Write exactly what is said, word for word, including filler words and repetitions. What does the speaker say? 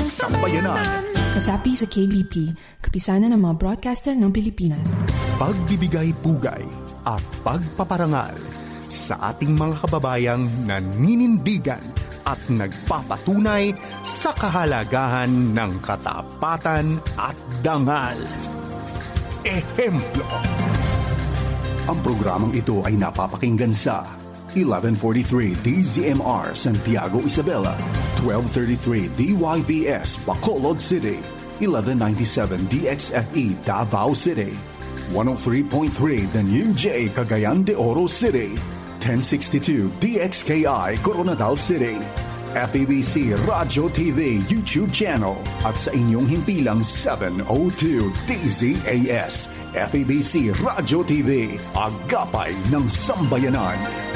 Sambayanan. Kasapi sa K B P, kapisanan ng mga broadcaster ng Pilipinas. Pagbibigay pugay at pagpaparangal sa ating mga kababayang naninindigan at nagpapatunay sa kahalagahan ng katapatan at dangal. Ehemplo. Ang programang ito ay napapakinggan sa eleven forty-three D Z M R Santiago Isabela, twelve thirty-three D Y V S Bacolod City, eleven ninety-seven D X F E Davao City, one oh three point three The New J Cagayan de Oro City, ten sixty-two D X K I Coronadal City, F E B C Radio T V YouTube channel at sa inyong himpilang seven oh two D Z A S F E B C Radio T V, agapay ng sambayanan.